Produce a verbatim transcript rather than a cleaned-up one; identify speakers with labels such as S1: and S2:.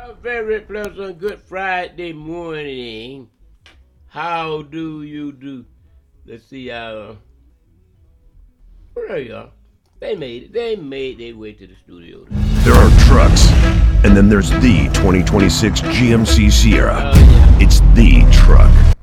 S1: A very pleasant Good Friday morning. How do you do? Let's see, uh, there you are. They made it. They made their way to the studio.
S2: There are trucks, and then there's the twenty twenty-six G M C Sierra.
S1: Oh, yeah.
S2: It's the truck.